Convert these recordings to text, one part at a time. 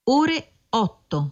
ore 8.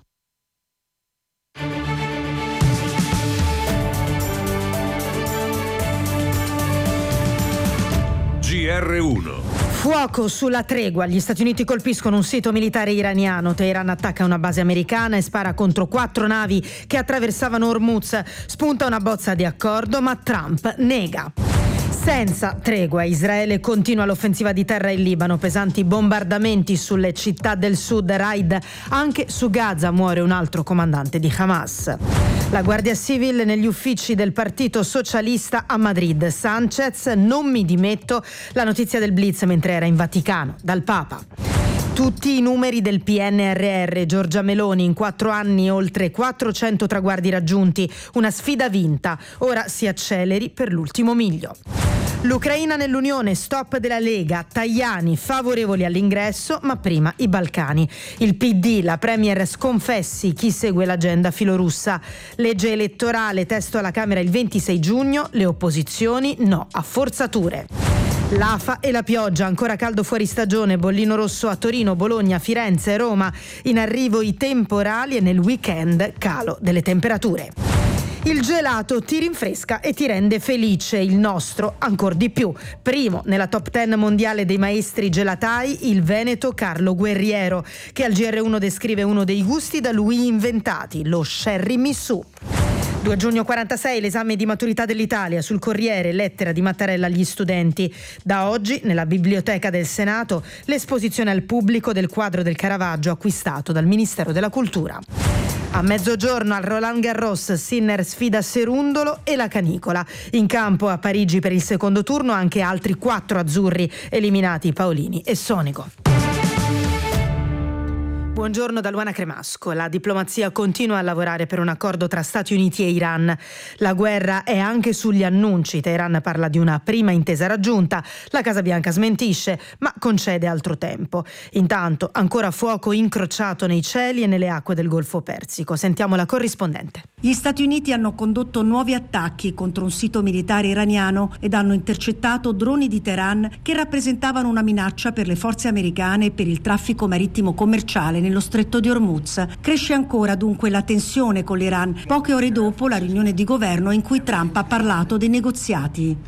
GR1. Fuoco sulla tregua. Gli Stati Uniti colpiscono un sito militare iraniano. Teheran attacca una base americana e spara contro 4 navi che attraversavano Hormuz. Spunta una bozza di accordo, ma Trump nega. Senza tregua, Israele continua l'offensiva di terra in Libano, pesanti bombardamenti sulle città del sud, raid anche su Gaza, muore un altro comandante di Hamas. La Guardia Civil negli uffici del Partito Socialista a Madrid. Sanchez, non mi dimetto, la notizia del blitz mentre era in Vaticano, dal Papa. Tutti i numeri del PNRR, Giorgia Meloni, in 4 anni oltre 400 traguardi raggiunti, una sfida vinta, ora si acceleri per l'ultimo miglio. L'Ucraina nell'Unione, stop della Lega, Tajani favorevoli all'ingresso, ma prima i Balcani. Il PD, la Premier sconfessi chi segue l'agenda filorussa. Legge elettorale, testo alla Camera il 26 giugno, le opposizioni no a forzature. L'afa e la pioggia, ancora caldo fuori stagione, bollino rosso a Torino, Bologna, Firenze e Roma. In arrivo i temporali e nel weekend calo delle temperature. Il gelato ti rinfresca e ti rende felice, il nostro ancor di più. Primo nella top 10 mondiale dei maestri gelatai, il veneto Carlo Guerriero, che al GR1 descrive uno dei gusti da lui inventati, lo Sherry Missù. 2 giugno 46, l'esame di maturità dell'Italia. Sul Corriere, lettera di Mattarella agli studenti. Da oggi, nella Biblioteca del Senato, l'esposizione al pubblico del quadro del Caravaggio acquistato dal Ministero della Cultura. A mezzogiorno al Roland Garros, Sinner sfida Serundolo e la canicola. In campo a Parigi per il secondo turno anche altri 4 azzurri, eliminati Paolini e Sonego. Buongiorno da Luana Cremasco. La diplomazia continua a lavorare per un accordo tra Stati Uniti e Iran. La guerra è anche sugli annunci. Teheran parla di una prima intesa raggiunta. La Casa Bianca smentisce, ma concede altro tempo. Intanto, ancora fuoco incrociato nei cieli e nelle acque del Golfo Persico. Sentiamo la corrispondente. Gli Stati Uniti hanno condotto nuovi attacchi contro un sito militare iraniano ed hanno intercettato droni di Teheran che rappresentavano una minaccia per le forze americane e per il traffico marittimo commerciale nello stretto di Hormuz. Cresce ancora dunque la tensione con l'Iran, poche ore dopo la riunione di governo in cui Trump ha parlato dei negoziati.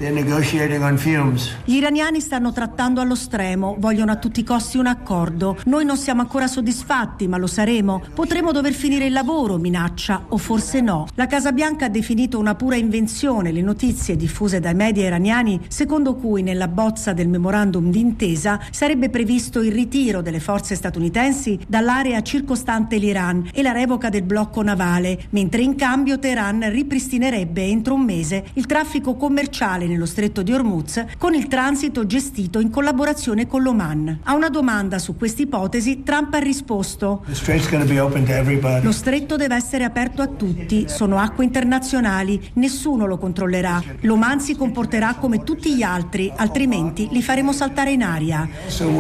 Gli iraniani stanno trattando allo stremo, vogliono a tutti i costi un accordo. Noi non siamo ancora soddisfatti, ma lo saremo. Potremo dover finire il lavoro, minaccia, o forse no. La Casa Bianca ha definito una pura invenzione le notizie diffuse dai media iraniani secondo cui nella bozza del memorandum d'intesa sarebbe previsto il ritiro delle forze statunitensi dall'area circostante l'Iran e la revoca del blocco navale, mentre in cambio Teheran ripristinerebbe entro un mese il traffico commerciale nello stretto di Hormuz con il transito gestito in collaborazione con l'Oman. A una domanda su questa ipotesi Trump ha risposto: lo stretto deve essere aperto a tutti, sono acque internazionali, nessuno lo controllerà. L'Oman si comporterà come tutti gli altri, altrimenti li faremo saltare in aria.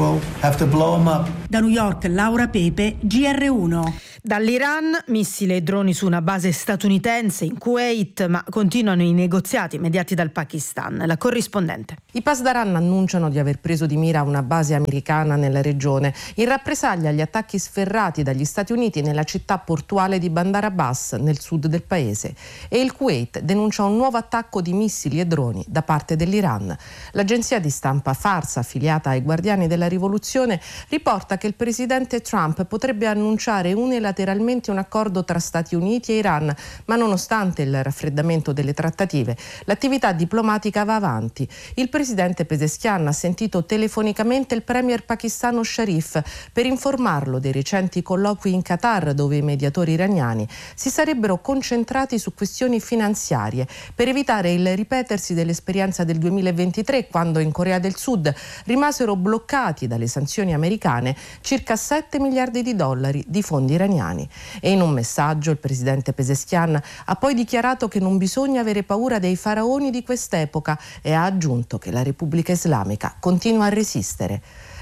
Da New York, Laura Pepe, GR1. Dall'Iran, missili e droni su una base statunitense in Kuwait, ma continuano i negoziati mediati dal Pakistan. La corrispondente. I Pasdaran annunciano di aver preso di mira una base americana nella regione, in rappresaglia agli attacchi sferrati dagli Stati Uniti nella città portuale di Bandar Abbas, nel sud del paese. E il Kuwait denuncia un nuovo attacco di missili e droni da parte dell'Iran. L'agenzia di stampa Fars, affiliata ai Guardiani della Rivoluzione, riporta che il presidente Trump potrebbe annunciare unilateralmente un accordo tra Stati Uniti e Iran, ma nonostante il raffreddamento delle trattative, l'attività diplomatica va avanti. Il presidente Pezeshkian ha sentito telefonicamente il premier pakistano Sharif per informarlo dei recenti colloqui in Qatar, dove i mediatori iraniani si sarebbero concentrati su questioni finanziarie per evitare il ripetersi dell'esperienza del 2023, quando in Corea del Sud rimasero bloccati dalle sanzioni americane circa 7 miliardi di dollari di fondi iraniani. E in un messaggio il presidente Pezeshkian ha poi dichiarato che non bisogna avere paura dei faraoni di quest'epoca e ha aggiunto che la Repubblica Islamica continua a resistere.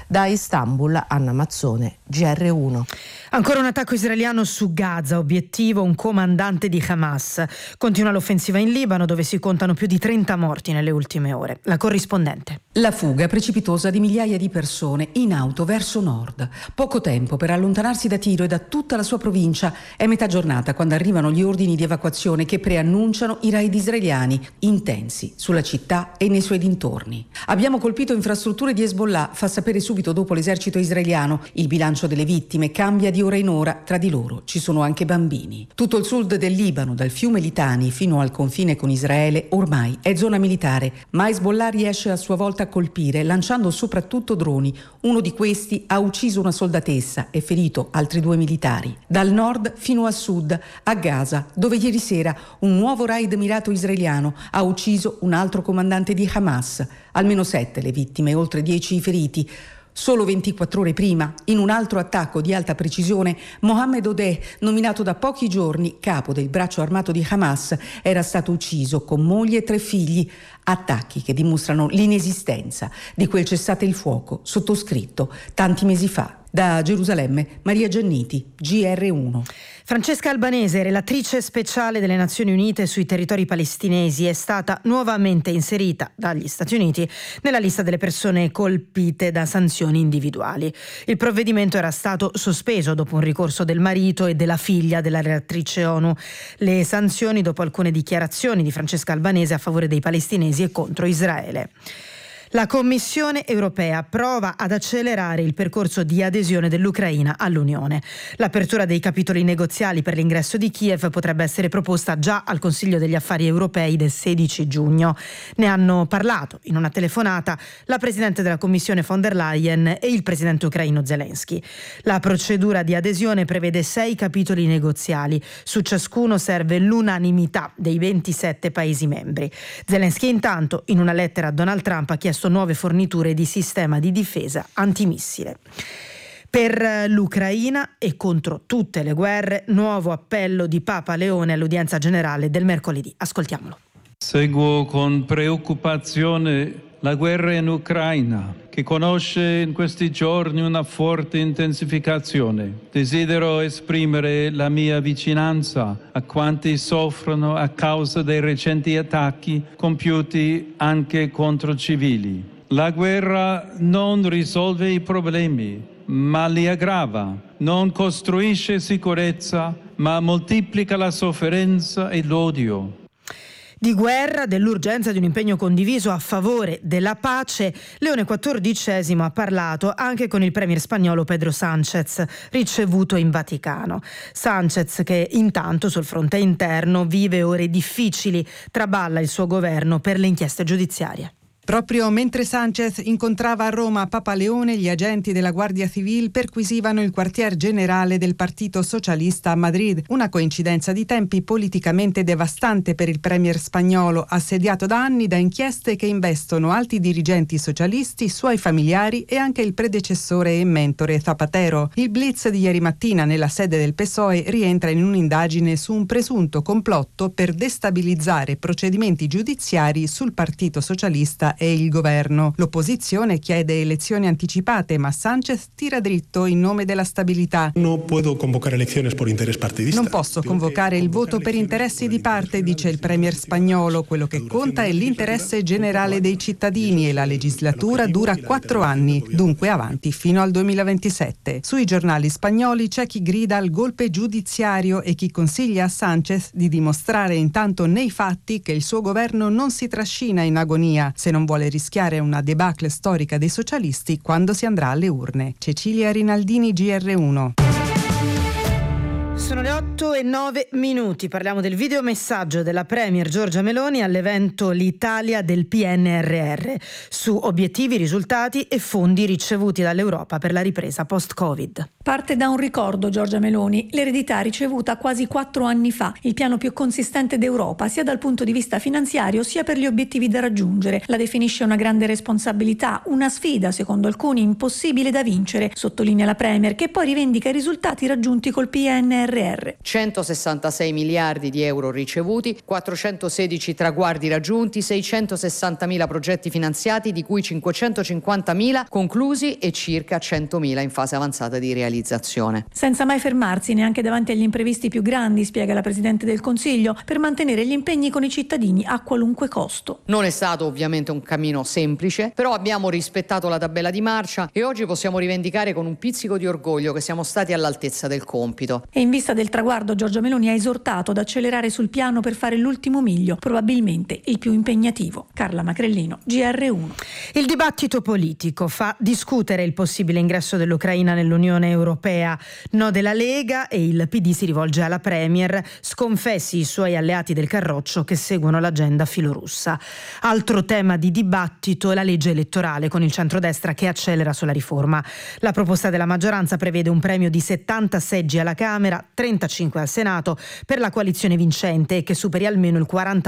Da Istanbul, Anna Mazzone, GR1. Ancora un attacco israeliano su Gaza, obiettivo un comandante di Hamas. Continua l'offensiva in Libano, dove si contano più di 30 morti nelle ultime ore. La corrispondente. La fuga precipitosa di migliaia di persone in auto verso nord. Poco tempo per allontanarsi da Tiro e da tutta la sua provincia. È metà giornata quando arrivano gli ordini di evacuazione che preannunciano i raid israeliani intensi sulla città e nei suoi dintorni. Abbiamo colpito infrastrutture di Hezbollah, fa sapere subito dopo l'esercito israeliano. Il bilancio delle vittime cambia di ora in ora, tra di loro ci sono anche bambini. Tutto il sud del Libano, dal fiume Litani fino al confine con Israele, ormai è zona militare, ma Hezbollah riesce a sua volta a colpire, lanciando soprattutto droni. Uno di questi ha ucciso una soldatessa e ferito altri 2 militari. Dal nord fino a sud, a Gaza, dove ieri sera un nuovo raid mirato israeliano ha ucciso un altro comandante di Hamas. Almeno 7 le vittime, oltre 10 i feriti. Solo 24 ore prima, in un altro attacco di alta precisione, Mohammed Odeh, nominato da pochi giorni capo del braccio armato di Hamas, era stato ucciso con moglie e 3 figli. Attacchi che dimostrano l'inesistenza di quel cessate il fuoco sottoscritto tanti mesi fa. Da Gerusalemme, Maria Gianniti, GR1. Francesca Albanese, relatrice speciale delle Nazioni Unite sui territori palestinesi, è stata nuovamente inserita dagli Stati Uniti nella lista delle persone colpite da sanzioni individuali. Il provvedimento era stato sospeso dopo un ricorso del marito e della figlia della relatrice ONU. Le sanzioni dopo alcune dichiarazioni di Francesca Albanese a favore dei palestinesi e contro Israele. La Commissione europea prova ad accelerare il percorso di adesione dell'Ucraina all'Unione. L'apertura dei capitoli negoziali per l'ingresso di Kiev potrebbe essere proposta già al Consiglio degli Affari Europei del 16 giugno. Ne hanno parlato in una telefonata la Presidente della Commissione von der Leyen e il Presidente ucraino Zelensky. La procedura di adesione prevede 6 capitoli negoziali. Su ciascuno serve l'unanimità dei 27 Paesi membri. Zelensky intanto, in una lettera a Donald Trump, ha chiesto nuove forniture di sistema di difesa antimissile. Per l'Ucraina e contro tutte le guerre, nuovo appello di Papa Leone all'udienza generale del mercoledì. Ascoltiamolo. Seguo con preoccupazione la guerra in Ucraina, che conosce in questi giorni una forte intensificazione. Desidero esprimere la mia vicinanza a quanti soffrono a causa dei recenti attacchi compiuti anche contro civili. La guerra non risolve i problemi, ma li aggrava. Non costruisce sicurezza, ma moltiplica la sofferenza e l'odio. Di guerra, dell'urgenza di un impegno condiviso a favore della pace, Leone XIV ha parlato anche con il premier spagnolo Pedro Sánchez, ricevuto in Vaticano. Sánchez, che intanto sul fronte interno vive ore difficili, traballa il suo governo per le inchieste giudiziarie. Proprio mentre Sánchez incontrava a Roma Papa Leone, gli agenti della Guardia Civil perquisivano il quartier generale del Partito Socialista a Madrid. Una coincidenza di tempi politicamente devastante per il premier spagnolo, assediato da anni da inchieste che investono alti dirigenti socialisti, suoi familiari e anche il predecessore e mentore Zapatero. Il blitz di ieri mattina nella sede del PSOE rientra in un'indagine su un presunto complotto per destabilizzare procedimenti giudiziari sul Partito Socialista e il governo. L'opposizione chiede elezioni anticipate, ma Sánchez tira dritto in nome della stabilità. Non posso convocare il voto per interessi di parte, dice il premier spagnolo. Quello che conta è l'interesse generale dei cittadini e la legislatura dura 4 anni, dunque avanti fino al 2027. Sui giornali spagnoli c'è chi grida al golpe giudiziario e chi consiglia a Sánchez di dimostrare intanto nei fatti che il suo governo non si trascina in agonia, se non vuole rischiare una debacle storica dei socialisti quando si andrà alle urne. Cecilia Rinaldini, GR1. Sono le 8:09. Parliamo del videomessaggio della Premier Giorgia Meloni all'evento L'Italia del PNRR su obiettivi, risultati e fondi ricevuti dall'Europa per la ripresa post-Covid. Parte da un ricordo Giorgia Meloni, l'eredità ricevuta quasi 4 anni fa, il piano più consistente d'Europa sia dal punto di vista finanziario sia per gli obiettivi da raggiungere. La definisce una grande responsabilità, una sfida secondo alcuni impossibile da vincere, sottolinea la Premier, che poi rivendica i risultati raggiunti col PNRR. PNRR. 166 miliardi di euro ricevuti, 416 traguardi raggiunti, 660.000 progetti finanziati, di cui 550.000 conclusi e circa 100.000 in fase avanzata di realizzazione. Senza mai fermarsi neanche davanti agli imprevisti più grandi, spiega la Presidente del Consiglio, per mantenere gli impegni con i cittadini a qualunque costo. Non è stato ovviamente un cammino semplice, però abbiamo rispettato la tabella di marcia e oggi possiamo rivendicare con un pizzico di orgoglio che siamo stati all'altezza del compito. E in vista del traguardo, Giorgia Meloni ha esortato ad accelerare sul piano per fare l'ultimo miglio, probabilmente il più impegnativo. Carla Macrellino, GR1. Il dibattito politico fa discutere il possibile ingresso dell'Ucraina nell'Unione Europea. No della Lega, e il PD si rivolge alla Premier: sconfessi i suoi alleati del Carroccio che seguono l'agenda filorussa. Altro tema di dibattito è la legge elettorale, con il centrodestra che accelera sulla riforma. La proposta della maggioranza prevede un premio di 70 seggi alla Camera, 35 al Senato per la coalizione vincente e che superi almeno il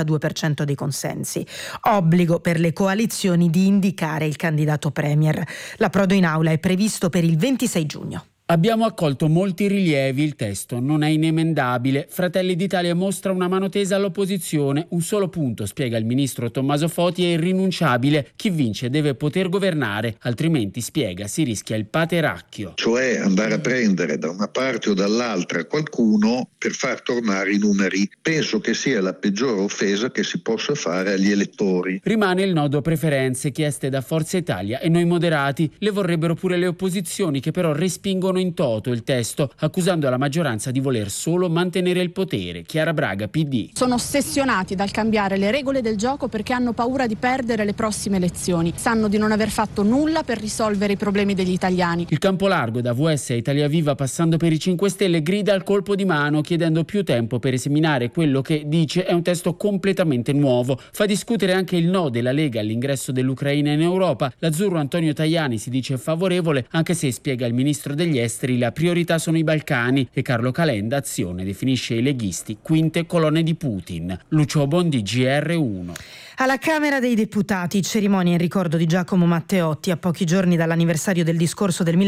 42% dei consensi. Obbligo per le coalizioni di indicare il candidato Premier. L'approdo in aula è previsto per il 26 giugno. Abbiamo accolto molti rilievi, il testo non è inemendabile. Fratelli d'Italia mostra una mano tesa all'opposizione. Un solo punto, spiega il ministro Tommaso Foti, è irrinunciabile: chi vince deve poter governare, altrimenti, spiega, si rischia il pateracchio. Cioè andare a prendere da una parte o dall'altra qualcuno per far tornare i numeri. Penso che sia la peggiore offesa che si possa fare agli elettori. Rimane il nodo preferenze chieste da Forza Italia e noi moderati. Le vorrebbero pure le opposizioni, che però respingono in toto il testo, accusando la maggioranza di voler solo mantenere il potere. Chiara Braga, PD. Sono ossessionati dal cambiare le regole del gioco perché hanno paura di perdere le prossime elezioni. Sanno di non aver fatto nulla per risolvere i problemi degli italiani. Il campo largo, da VS a Italia Viva passando per i 5 Stelle, grida al colpo di mano, chiedendo più tempo per esaminare quello che dice è un testo completamente nuovo. Fa discutere anche il no della Lega all'ingresso dell'Ucraina in Europa. L'azzurro Antonio Tajani si dice favorevole, anche se, spiega il ministro degli esteri, la priorità sono i Balcani, e Carlo Calenda, Azione, definisce i leghisti quinte colonne di Putin. Lucio Bondi, GR1. Alla Camera dei Deputati, cerimonia in ricordo di Giacomo Matteotti, a pochi giorni dall'anniversario del discorso del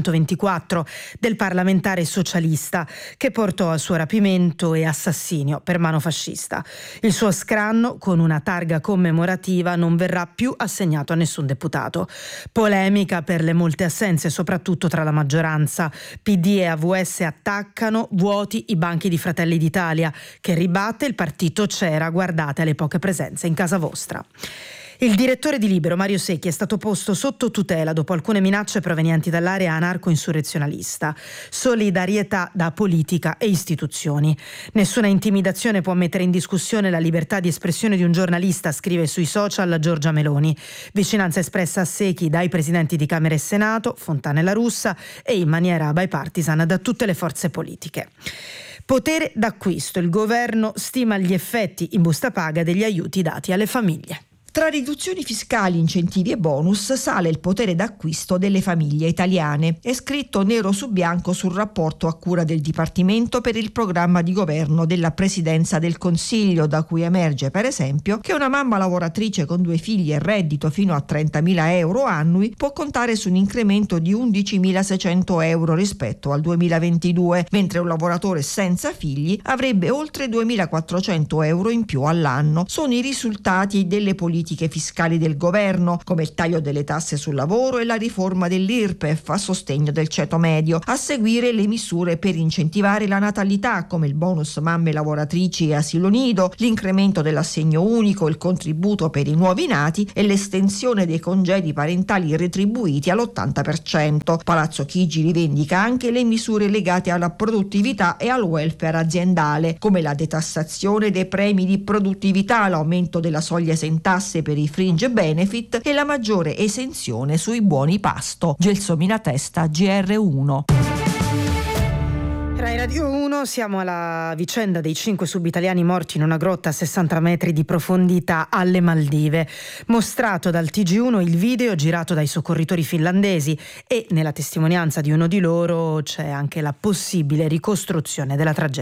1924 del parlamentare socialista che portò al suo rapimento e assassinio per mano fascista. Il suo scranno, con una targa commemorativa, non verrà più assegnato a nessun deputato. Polemica per le molte assenze, soprattutto tra la maggioranza. PD e AVS attaccano, vuoti i banchi di Fratelli d'Italia, che ribatte: il partito c'era, guardate alle poche presenze in casa vostra. Il direttore di Libero, Mario Secchi, è stato posto sotto tutela dopo alcune minacce provenienti dall'area anarco-insurrezionalista. Solidarietà da politica e istituzioni. Nessuna intimidazione può mettere in discussione la libertà di espressione di un giornalista, scrive sui social Giorgia Meloni. Vicinanza espressa a Secchi dai presidenti di Camera e Senato, Fontana e La Russa, e in maniera bipartisan da tutte le forze politiche. Potere d'acquisto. Il governo stima gli effetti in busta paga degli aiuti dati alle famiglie. Tra riduzioni fiscali, incentivi e bonus sale il potere d'acquisto delle famiglie italiane. È scritto nero su bianco sul rapporto a cura del Dipartimento per il programma di governo della Presidenza del Consiglio, da cui emerge per esempio che una mamma lavoratrice con 2 figli e reddito fino a 30.000 euro annui può contare su un incremento di 11.600 euro rispetto al 2022, mentre un lavoratore senza figli avrebbe oltre 2.400 euro in più all'anno. Sono i risultati delle politiche fiscali del governo, come il taglio delle tasse sul lavoro e la riforma dell'IRPEF a sostegno del ceto medio. A seguire le misure per incentivare la natalità, come il bonus mamme lavoratrici e asilo nido, l'incremento dell'assegno unico, il contributo per i nuovi nati e l'estensione dei congedi parentali retribuiti all'80%. Palazzo Chigi rivendica anche le misure legate alla produttività e al welfare aziendale, come la detassazione dei premi di produttività, l'aumento della soglia esentasse per i fringe benefit e la maggiore esenzione sui buoni pasto. Gelsomina Testa, GR1. Rai Radio 1, siamo alla vicenda dei 5 subitaliani morti in una grotta a 60 metri di profondità alle Maldive. Mostrato dal TG1 il video girato dai soccorritori finlandesi, e nella testimonianza di uno di loro c'è anche la possibile ricostruzione della tragedia.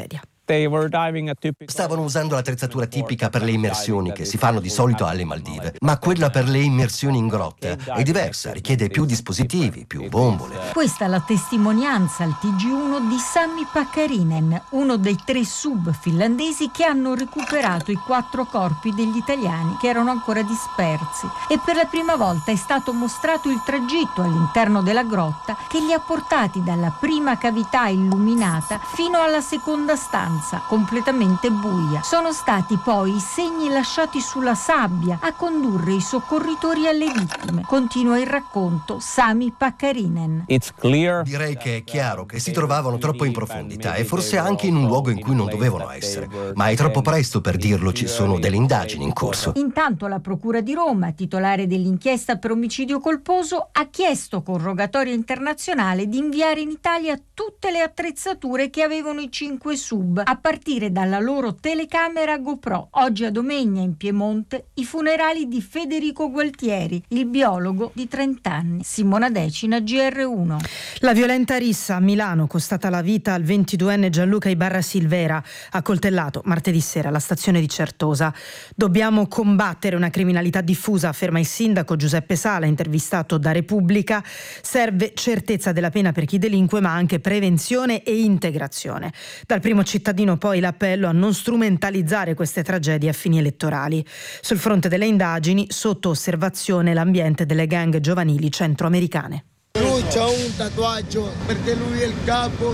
Stavano usando l'attrezzatura tipica per le immersioni che si fanno di solito alle Maldive, ma quella per le immersioni in grotta è diversa, richiede più dispositivi, più bombole. Questa è la testimonianza al TG1 di Sami Pakarinen, uno dei 3 sub finlandesi che hanno recuperato i 4 corpi degli italiani che erano ancora dispersi, e per la prima volta è stato mostrato il tragitto all'interno della grotta che li ha portati dalla prima cavità illuminata fino alla seconda stanza completamente buia. Sono stati poi i segni lasciati sulla sabbia a condurre i soccorritori alle vittime. Continua il racconto Sami Pakarinen. Direi che è chiaro che si trovavano troppo in profondità e forse anche in un luogo in cui non dovevano essere, ma è troppo presto per dirlo, ci sono delle indagini in corso. Intanto la Procura di Roma, titolare dell'inchiesta per omicidio colposo, ha chiesto con rogatoria internazionale di inviare in Italia tutte le attrezzature che avevano i 5 sub, a partire dalla loro telecamera GoPro. Oggi a Domegna, in Piemonte, i funerali di Federico Gualtieri, il biologo di 30 anni. Simona Decina, GR1. La violenta rissa a Milano, costata la vita al 22enne Gianluca Ibarra Silvera, accoltellato martedì sera alla stazione di Certosa. Dobbiamo combattere una criminalità diffusa, afferma il sindaco Giuseppe Sala, intervistato da Repubblica. Serve certezza della pena per chi delinque, ma anche prevenzione e integrazione. Dal primo cittadino poi l'appello a non strumentalizzare queste tragedie a fini elettorali. Sul fronte delle indagini, sotto osservazione l'ambiente delle gang giovanili centroamericane. Lui c'ha un tatuaggio perché lui è il capo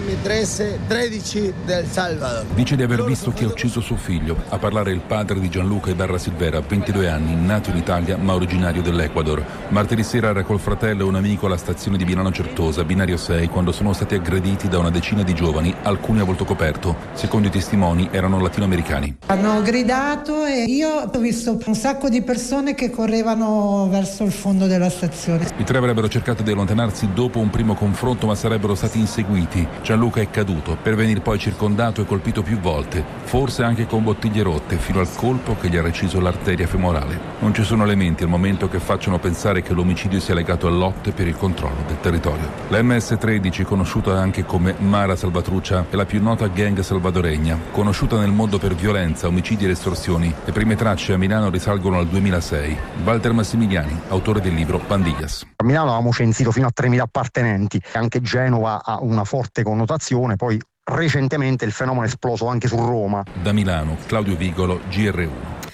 dell'M13 del Salvador. Dice di aver visto chi ha ucciso suo figlio. A parlare il padre di Gianluca Ibarra Silvera, 22 anni, nato in Italia ma originario dell'Ecuador. Martedì sera era col fratello e un amico alla stazione di Milano Certosa, binario 6, quando sono stati aggrediti da una decina di giovani, alcuni a volto coperto. Secondo i testimoni erano latinoamericani. Hanno gridato e io ho visto un sacco di persone che correvano verso il fondo della stazione. I 3 avrebbero cercato di allontanarsi dopo un primo confronto, ma sarebbero stati inseguiti. Gianluca è caduto per venire poi circondato e colpito più volte, forse anche con bottiglie rotte, fino al colpo che gli ha reciso l'arteria femorale. Non ci sono elementi al momento che facciano pensare che l'omicidio sia legato a lotte per il controllo del territorio. La MS-13, conosciuta anche come Mara Salvatrucha, è la più nota gang salvadoregna, conosciuta nel mondo per violenza, omicidi ed estorsioni. Le prime tracce a Milano risalgono al 2006. Walter Massimiliani, autore del libro Pandillas. A Milano avevamo censito fino a 3.000 appartenenti, anche Genova ha una forte connotazione, poi recentemente il fenomeno è esploso anche su Roma. Da Milano, Claudio Vigolo, GR1.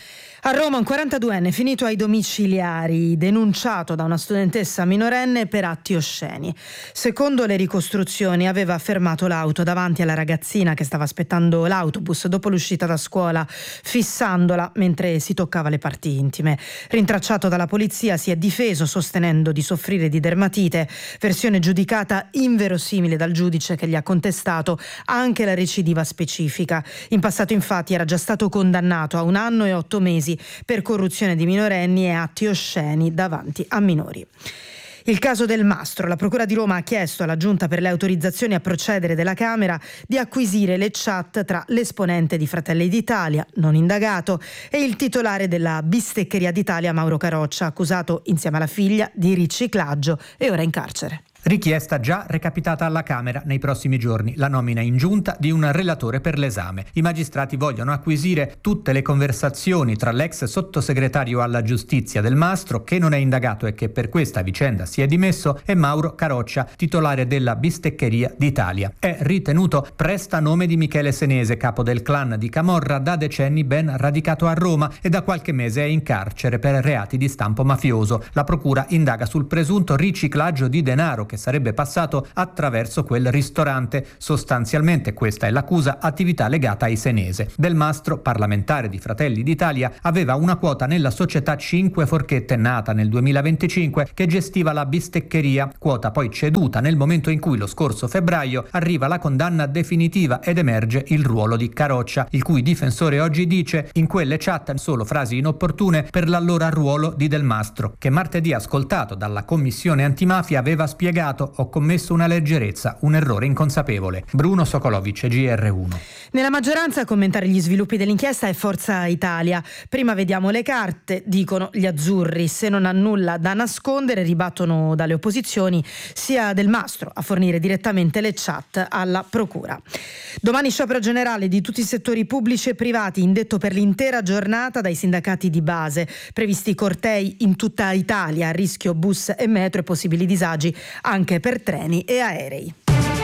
A Roma un 42enne finito ai domiciliari, denunciato da una studentessa minorenne per atti osceni. Secondo le ricostruzioni aveva fermato l'auto davanti alla ragazzina che stava aspettando l'autobus dopo l'uscita da scuola, fissandola mentre si toccava le parti intime. Rintracciato dalla polizia si è difeso sostenendo di soffrire di dermatite, versione giudicata inverosimile dal giudice che gli ha contestato anche la recidiva specifica. In passato infatti era già stato condannato a 1 anno e 8 mesi per corruzione di minorenni e atti osceni davanti a minori. Il caso del Mastro. La Procura di Roma ha chiesto alla Giunta per le autorizzazioni a procedere della Camera di acquisire le chat tra l'esponente di Fratelli d'Italia, non indagato, e il titolare della Bisteccheria d'Italia, Mauro Caroccia, accusato insieme alla figlia di riciclaggio e ora in carcere. Richiesta già recapitata alla Camera nei prossimi giorni, la nomina in giunta di un relatore per l'esame. I magistrati vogliono acquisire tutte le conversazioni tra l'ex sottosegretario alla giustizia del Mastro, che non è indagato e che per questa vicenda si è dimesso, e Mauro Caroccia, titolare della Bisteccheria d'Italia. È ritenuto prestanome di Michele Senese, capo del clan di Camorra, da decenni ben radicato a Roma e da qualche mese è in carcere per reati di stampo mafioso. La procura indaga sul presunto riciclaggio di denaro che sarebbe passato attraverso quel ristorante. Sostanzialmente questa è l'accusa, attività legata ai Senese. Del Mastro, parlamentare di Fratelli d'Italia, aveva una quota nella società 5 Forchette, nata nel 2025, che gestiva la bisteccheria, quota poi ceduta nel momento in cui lo scorso febbraio arriva la condanna definitiva ed emerge il ruolo di Caroccia, il cui difensore oggi dice in quelle chat solo frasi inopportune per l'allora ruolo di Del Mastro, che martedì ascoltato dalla Commissione Antimafia aveva spiegato comunicato: ho commesso una leggerezza, un errore inconsapevole. Bruno Sokolovic, GR1. Nella maggioranza a commentare gli sviluppi dell'inchiesta è Forza Italia. Prima vediamo le carte, dicono gli azzurri. Se non ha nulla da nascondere, ribattono dalle opposizioni, sia Del Mastro a fornire direttamente le chat alla procura. Domani sciopero generale di tutti i settori pubblici e privati, indetto per l'intera giornata dai sindacati di base. Previsti cortei in tutta Italia, a rischio bus e metro e possibili disagi anche per treni e aerei.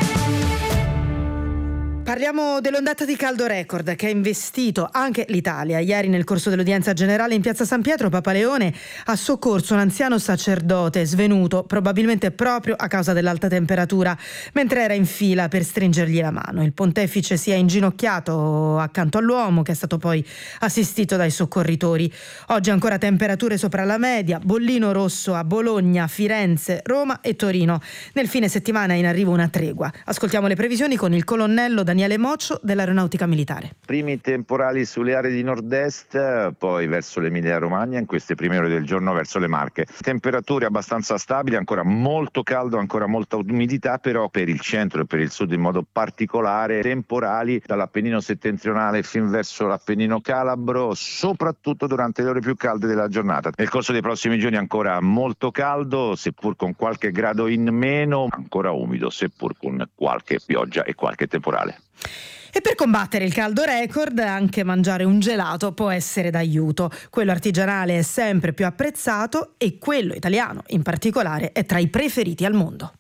Parliamo dell'ondata di caldo record che ha investito anche l'Italia. Ieri, nel corso dell'udienza generale in piazza San Pietro, Papa Leone ha soccorso un anziano sacerdote svenuto, probabilmente proprio a causa dell'alta temperatura, mentre era in fila per stringergli la mano. Il pontefice si è inginocchiato accanto all'uomo, che è stato poi assistito dai soccorritori. Oggi ancora temperature sopra la media, bollino rosso a Bologna, Firenze, Roma e Torino. Nel fine settimana è in arrivo una tregua. Ascoltiamo le previsioni con il colonnello Daniele Moccio dell'Aeronautica Militare. Primi temporali sulle aree di nord-est, poi verso l'Emilia-Romagna, in queste prime ore del giorno verso le Marche. Temperature abbastanza stabili, ancora molto caldo, ancora molta umidità, però per il centro e per il sud in modo particolare temporali dall'Appennino settentrionale fin verso l'Appennino calabro, soprattutto durante le ore più calde della giornata. Nel corso dei prossimi giorni ancora molto caldo, seppur con qualche grado in meno, ancora umido, seppur con qualche pioggia e qualche temporale. E per combattere il caldo record anche mangiare un gelato può essere d'aiuto. Quello artigianale è sempre più apprezzato e quello italiano in particolare è tra i preferiti al mondo.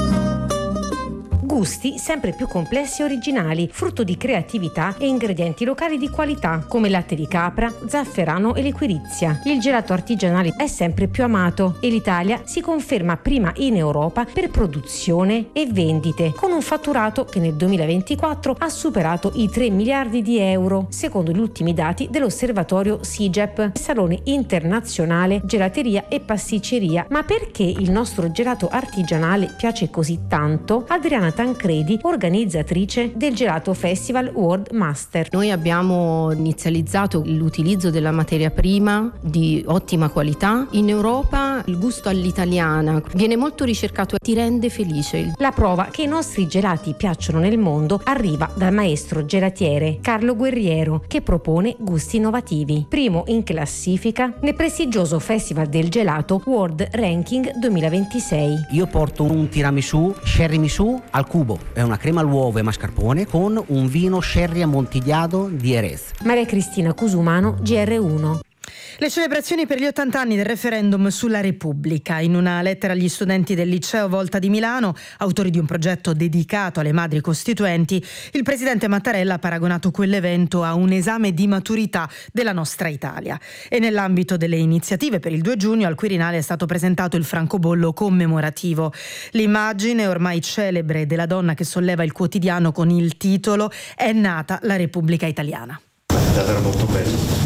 Gusti sempre più complessi e originali, frutto di creatività e ingredienti locali di qualità, come latte di capra, zafferano e liquirizia. Il gelato artigianale è sempre più amato e l'Italia si conferma prima in Europa per produzione e vendite, con un fatturato che nel 2024 ha superato i 3 miliardi di euro, secondo gli ultimi dati dell'osservatorio SIGEP, Salone Internazionale Gelateria e Pasticceria. Ma perché il nostro gelato artigianale piace così tanto? Adriana Tancredi, organizzatrice del Gelato Festival World Master. Noi abbiamo inizializzato l'utilizzo della materia prima di ottima qualità. In Europa il gusto all'italiana viene molto ricercato e ti rende felice. La prova che i nostri gelati piacciono nel mondo arriva dal maestro gelatiere Carlo Guerriero, che propone gusti innovativi. Primo in classifica nel prestigioso Festival del Gelato World Ranking 2026. Io porto un tiramisù, sherry misù al cubo, è una crema all'uovo e mascarpone con un vino sherry amontigliato di Jerez. Maria Cristina Cusumano, GR1. Le celebrazioni per gli 80 anni del referendum sulla Repubblica. In una lettera agli studenti del liceo Volta di Milano, autori di un progetto dedicato alle madri costituenti, il presidente Mattarella ha paragonato quell'evento a un esame di maturità della nostra Italia. E nell'ambito delle iniziative per il 2 giugno al Quirinale è stato presentato il francobollo commemorativo. L'immagine ormai celebre della donna che solleva il quotidiano con il titolo "È nata la Repubblica Italiana". È davvero molto bello.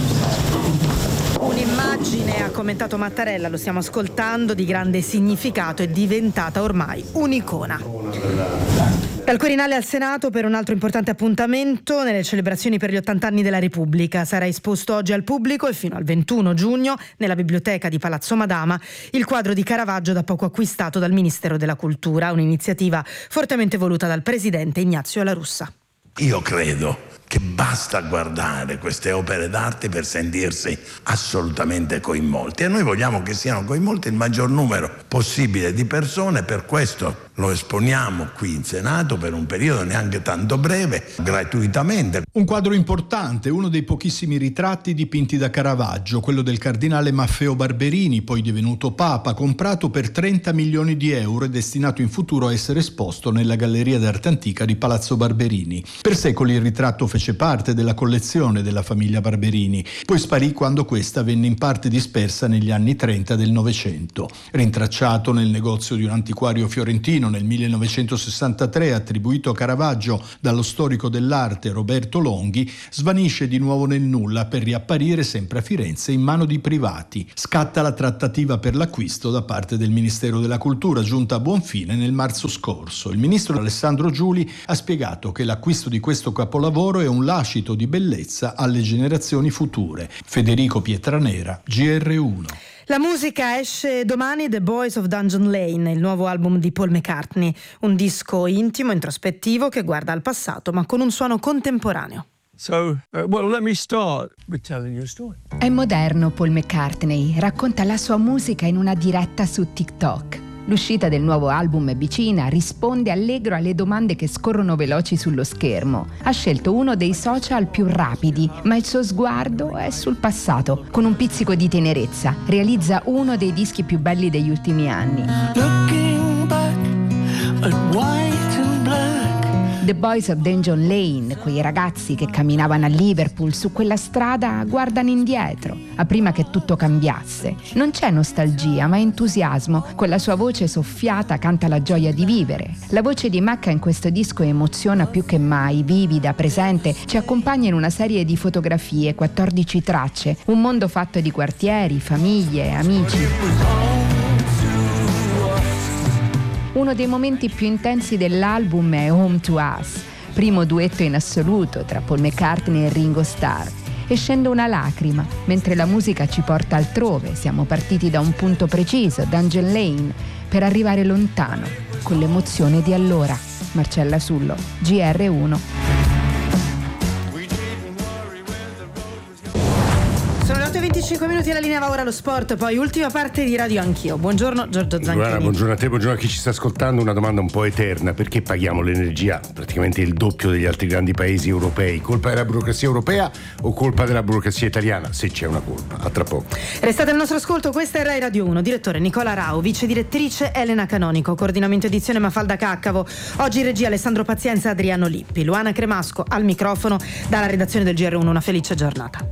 Un'immagine, ha commentato Mattarella, lo stiamo ascoltando, di grande significato, è diventata ormai un'icona. Dal Quirinale al Senato per un altro importante appuntamento nelle celebrazioni per gli 80 anni della Repubblica. Sarà esposto oggi al pubblico e fino al 21 giugno nella biblioteca di Palazzo Madama il quadro di Caravaggio da poco acquistato dal Ministero della Cultura, un'iniziativa fortemente voluta dal presidente Ignazio La Russa. Io credo che basta guardare queste opere d'arte per sentirsi assolutamente coinvolti, e noi vogliamo che siano coinvolti il maggior numero possibile di persone. Per questo lo esponiamo qui in Senato per un periodo neanche tanto breve, gratuitamente. Un quadro importante, uno dei pochissimi ritratti dipinti da Caravaggio, quello del cardinale Maffeo Barberini, poi divenuto Papa, comprato per 30 milioni di euro e destinato in futuro a essere esposto nella Galleria d'Arte Antica di Palazzo Barberini. Per secoli il ritratto fece parte della collezione della famiglia Barberini, poi sparì quando questa venne in parte dispersa negli anni 30 del Novecento. Rintracciato nel negozio di un antiquario fiorentino nel 1963, attribuito a Caravaggio dallo storico dell'arte Roberto Longhi, svanisce di nuovo nel nulla per riapparire sempre a Firenze in mano di privati. Scatta la trattativa per l'acquisto da parte del Ministero della Cultura, giunta a buon fine nel marzo scorso. Il ministro Alessandro Giuli ha spiegato che l'acquisto di questo capolavoro e un lascito di bellezza alle generazioni future. Federico Pietranera, GR1. La musica esce domani, The Boys of Dungeon Lane, il nuovo album di Paul McCartney, un disco intimo, introspettivo che guarda al passato ma con un suono contemporaneo. Let me start with telling you a story. È moderno Paul McCartney, racconta la sua musica in una diretta su TikTok. L'uscita del nuovo album è vicina, risponde allegro alle domande che scorrono veloci sullo schermo. Ha scelto uno dei social più rapidi, ma il suo sguardo è sul passato. Con un pizzico di tenerezza, realizza uno dei dischi più belli degli ultimi anni. Looking back at white and black. The Boys of Dungeon Lane, quei ragazzi che camminavano a Liverpool su quella strada, guardano indietro, a prima che tutto cambiasse. Non c'è nostalgia, ma entusiasmo. Con la sua voce soffiata canta la gioia di vivere. La voce di Macca in questo disco emoziona più che mai, vivida, presente, ci accompagna in una serie di fotografie, 14 tracce, un mondo fatto di quartieri, famiglie, amici. Uno dei momenti più intensi dell'album è Home to Us, primo duetto in assoluto tra Paul McCartney e Ringo Starr. E scende una lacrima, mentre la musica ci porta altrove. Siamo partiti da un punto preciso, Dungeon Lane, per arrivare lontano, con l'emozione di allora. Marcella Sullo, GR1. Sono le 8:25 alla linea va ora lo sport, poi ultima parte di Radio Anch'io. Buongiorno Giorgio Zanchini. Buongiorno a te, buongiorno a chi ci sta ascoltando. Una domanda un po' eterna: perché paghiamo l'energia praticamente il doppio degli altri grandi paesi europei? Colpa della burocrazia europea o colpa della burocrazia italiana? Se c'è una colpa. A tra poco. Restate al nostro ascolto, questa è Rai Radio 1. Direttore Nicola Rao, vice direttrice Elena Canonico, coordinamento edizione Mafalda Caccavo. Oggi in regia Alessandro Pazienza e Adriano Lippi. Luana Cremasco al microfono dalla redazione del GR1. Una felice giornata.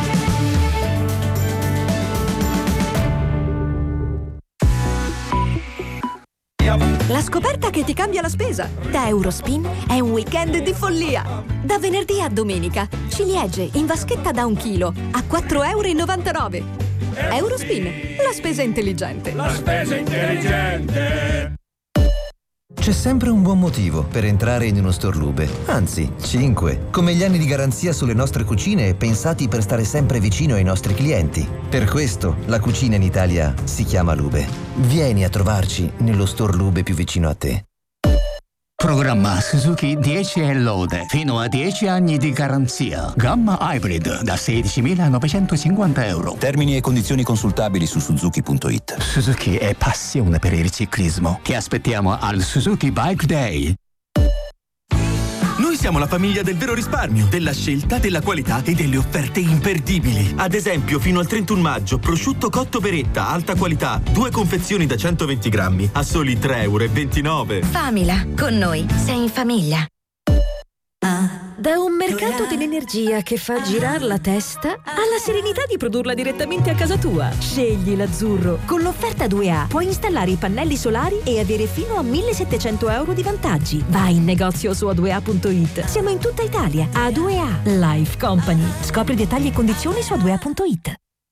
La scoperta che ti cambia la spesa. Da Eurospin è un weekend di follia. Da venerdì a domenica, ciliegie in vaschetta da 1 chilo a €4,99. Eurospin, la spesa intelligente. La spesa intelligente. C'è sempre un buon motivo per entrare in uno store Lube, anzi 5, come gli anni di garanzia sulle nostre cucine pensati per stare sempre vicino ai nostri clienti. Per questo la cucina in Italia si chiama Lube. Vieni a trovarci nello store Lube più vicino a te. Programma Suzuki 10 e lode, fino a 10 anni di garanzia. Gamma Hybrid da €16.950. Termini e condizioni consultabili su Suzuki.it. Suzuki è passione per il ciclismo. Ti aspettiamo al Suzuki Bike Day. Noi siamo la famiglia del vero risparmio, della scelta, della qualità e delle offerte imperdibili. Ad esempio, fino al 31 maggio, prosciutto cotto Beretta, alta qualità, 2 confezioni da 120 grammi, a soli €3,29. Famila, con noi sei in famiglia. Da un mercato dell'energia che fa girare la testa alla serenità di produrla direttamente a casa tua. Scegli l'azzurro. Con l'offerta 2A puoi installare i pannelli solari e avere fino a €1.700 di vantaggi. Vai in negozio su a2a.it. Siamo in tutta Italia. A2A Life Company. Scopri dettagli e condizioni su a2a.it.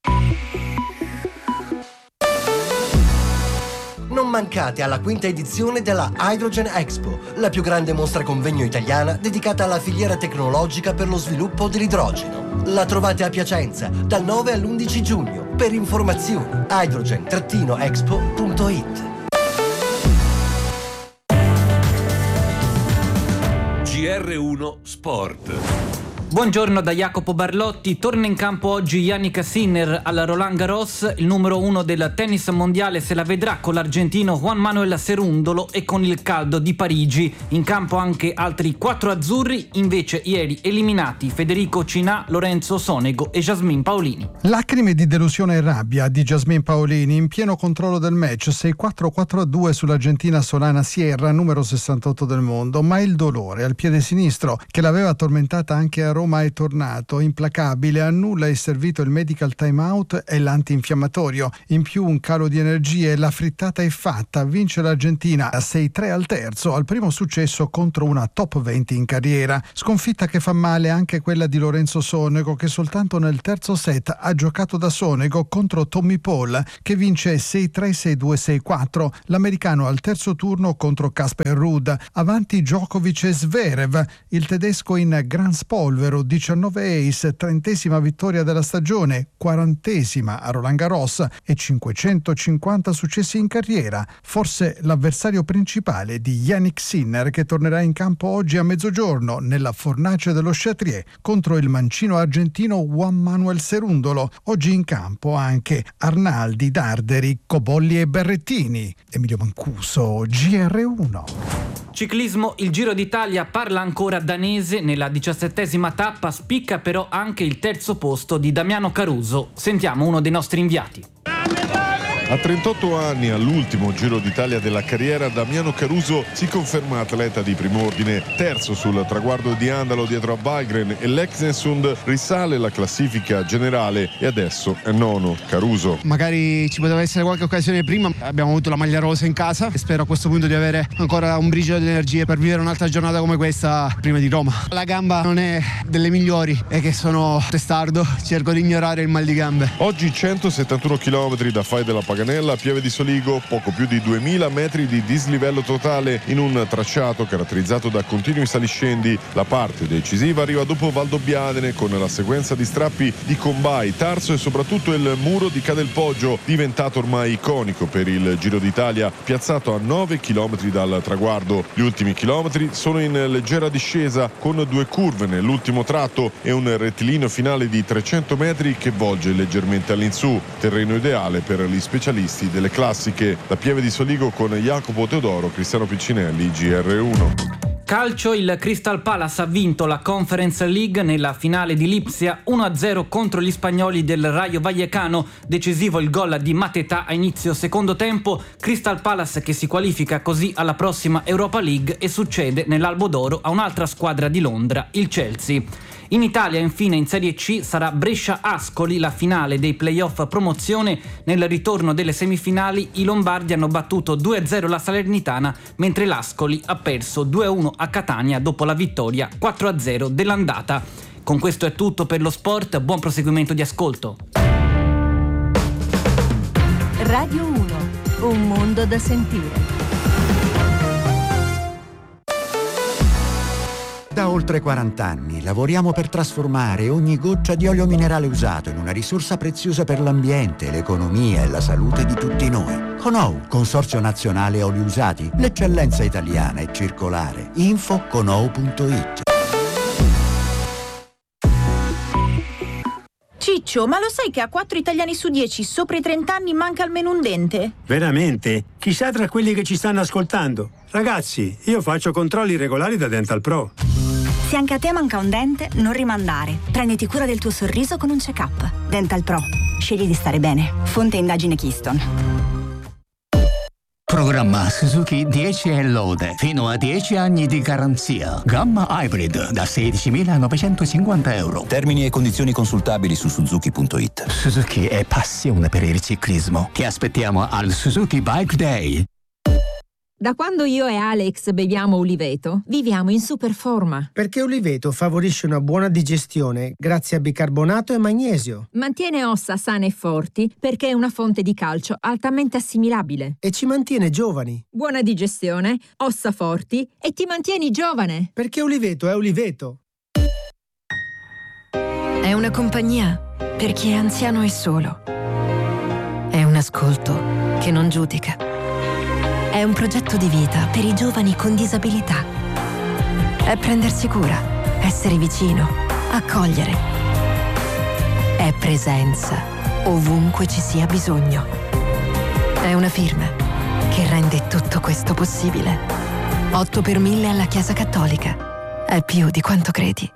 Non mancate alla 5ª edizione della Hydrogen Expo, la più grande mostra convegno italiana dedicata alla filiera tecnologica per lo sviluppo dell'idrogeno. La trovate a Piacenza dal 9 all'11 giugno. Per informazioni hydrogen-expo.it. GR1 Sport. Buongiorno da Jacopo Barlotti. Torna in campo oggi Yannick Sinner alla Roland Garros. Il numero 1 del tennis mondiale se la vedrà con l'argentino Juan Manuel Cerúndolo e con il caldo di Parigi. In campo anche altri 4 azzurri, invece ieri eliminati Federico Cinà, Lorenzo Sonego e Jasmine Paolini. Lacrime di delusione e rabbia di Jasmine Paolini in pieno controllo del match, 6-4-4-2 sull'argentina Solana Sierra, numero 68 del mondo, ma il dolore al piede sinistro che l'aveva tormentata anche a Roma Roma è tornato, implacabile, a nulla è servito il medical time out e l'antinfiammatorio. In più un calo di energie, la frittata è fatta, vince l'Argentina a 6-3 al terzo, al primo successo contro una top 20 in carriera. Sconfitta che fa male anche quella di Lorenzo Sonego, che soltanto nel terzo set ha giocato da Sonego contro Tommy Paul, che vince 6-3, 6-2, 6-4. L'americano al terzo turno contro Casper Ruud, avanti Djokovic e Zverev, il tedesco in gran spolvero, 19 ace, 30esima vittoria della stagione, 40esima a Roland Garros e 550 successi in carriera, forse l'avversario principale di Jannik Sinner, che tornerà in campo oggi a mezzogiorno nella fornace dello Chatrier contro il mancino argentino Juan Manuel Cerundolo. Oggi in campo anche Arnaldi, Darderi, Cobolli e Berrettini. Emilio Mancuso, GR1. Ciclismo, il Giro d'Italia parla ancora danese, nella 17ª tappa spicca però anche il terzo posto di Damiano Caruso. Sentiamo uno dei nostri inviati. A 38 anni, all'ultimo Giro d'Italia della carriera, Damiano Caruso si conferma atleta di primo ordine, terzo sul traguardo di Andalo dietro a Weigren e l'Exensund risale la classifica generale e adesso è nono. Caruso: magari ci poteva essere qualche occasione prima, abbiamo avuto la maglia rosa in casa e spero a questo punto di avere ancora un briciolo di energie per vivere un'altra giornata come questa prima di Roma. La gamba non è delle migliori e che sono testardo, cerco di ignorare il mal di gambe. Oggi 171 km da Fai della Paganella a Pieve di Soligo, poco più di 2000 metri di dislivello totale in un tracciato caratterizzato da continui saliscendi. La parte decisiva arriva dopo Valdobbiadene con la sequenza di strappi di Combai, Tarso e soprattutto il muro di Cadelpoggio, diventato ormai iconico per il Giro d'Italia, piazzato a 9 km dal traguardo. Gli ultimi chilometri sono in leggera discesa con due curve nell'ultimo tratto e un rettilineo finale di 300 metri che volge leggermente all'insù, terreno ideale per gli specialisti delle classiche. Da Pieve di Soligo con Jacopo Teodoro, Cristiano Piccinelli, GR1. Calcio, il Crystal Palace ha vinto la Conference League nella finale di Lipsia 1-0 contro gli spagnoli del Rayo Vallecano, decisivo il gol di Mateta a inizio secondo tempo. Crystal Palace che si qualifica così alla prossima Europa League e succede nell'Albo d'Oro a un'altra squadra di Londra, il Chelsea. In Italia, infine, in Serie C sarà Brescia-Ascoli la finale dei playoff promozione. Nel ritorno delle semifinali i lombardi hanno battuto 2-0 la Salernitana, mentre l'Ascoli ha perso 2-1 a Catania dopo la vittoria 4-0 dell'andata. Con questo è tutto per lo sport, buon proseguimento di ascolto. Radio 1, un mondo da sentire. Da oltre 40 anni lavoriamo per trasformare ogni goccia di olio minerale usato in una risorsa preziosa per l'ambiente, l'economia e la salute di tutti noi. Conou, Consorzio Nazionale Oli Usati, l'eccellenza italiana è circolare. Info conou.it. Ciccio, ma lo sai che a 4 italiani su 10 sopra i 30 anni manca almeno un dente? Veramente? Chissà tra quelli che ci stanno ascoltando. Ragazzi, io faccio controlli regolari da Dental Pro. Se anche a te manca un dente, non rimandare. Prenditi cura del tuo sorriso con un check-up. Dental Pro. Scegli di stare bene. Fonte indagine Keystone. Programma Suzuki 10 e lode, fino a 10 anni di garanzia. Gamma Hybrid da 16.950 euro. Termini e condizioni consultabili su Suzuki.it. Suzuki è passione per il ciclismo. Ti aspettiamo al Suzuki Bike Day. Da quando io e Alex beviamo Uliveto, viviamo in super forma. Perché Uliveto favorisce una buona digestione grazie a bicarbonato e magnesio. Mantiene ossa sane e forti perché è una fonte di calcio altamente assimilabile. E ci mantiene giovani. Buona digestione, ossa forti e ti mantieni giovane. Perché Uliveto è Uliveto. È una compagnia per chi è anziano e solo. È un ascolto che non giudica. È un progetto di vita per i giovani con disabilità. È prendersi cura, essere vicino, accogliere. È presenza ovunque ci sia bisogno. È una firma che rende tutto questo possibile. 8 per 1000 alla Chiesa Cattolica. È più di quanto credi.